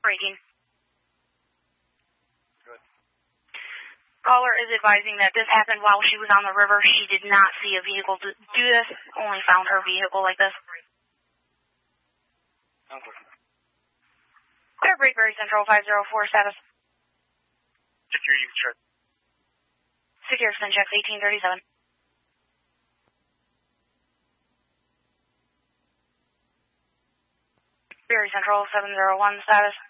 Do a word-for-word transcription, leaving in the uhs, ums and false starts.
Braking. Good. Caller is advising that this happened while she was on the river. She did not see a vehicle do this, only found her vehicle like this. Okay. Clear Brakeberry Central five zero four status. Secure use chart. Secure spin checks eighteen thirty-seven. Berry Central seven zero one status.